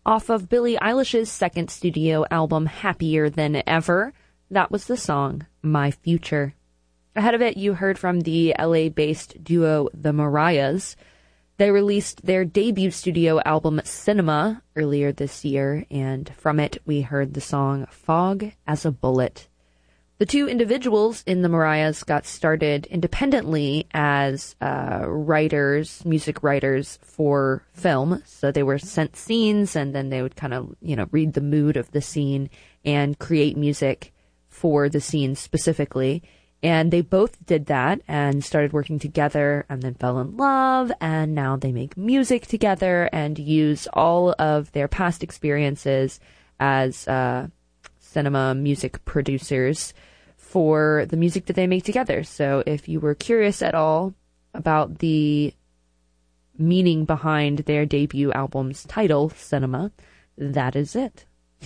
Off of Billie Eilish's second studio album, Happier Than Ever, that was the song My Future. Ahead of it, you heard from the LA-based duo The Mariahs. They released their debut studio album, Cinema, earlier this year, and from it, we heard the song Fog as a Bullet. The two individuals in the Mariahs got started independently as music writers for film. So they were sent scenes, and then they would kind of, read the mood of the scene and create music for the scene specifically. And they both did that and started working together and then fell in love. And now they make music together and use all of their past experiences as cinema music producers for the music that they make together. So if you were curious at all about the meaning behind their debut album's title, Cinema, that is it.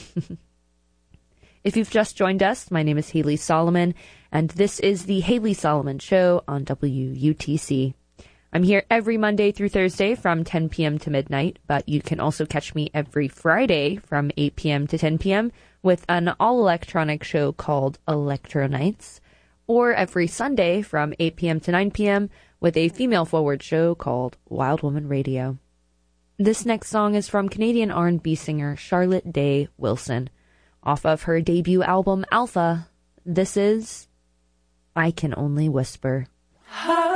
If you've just joined us, my name is Haley Solomon, and this is the Haley Solomon Show on WUTC. I'm here every Monday through Thursday from 10 p.m. to midnight, but you can also catch me every Friday from 8 p.m. to 10 p.m. with an all-electronic show called Electro Nights, or every Sunday from 8 p.m. to 9 p.m. with a female-forward show called Wild Woman Radio. This next song is from Canadian R&B singer Charlotte Day Wilson. Off of her debut album, Alpha, this is I Can Only Whisper.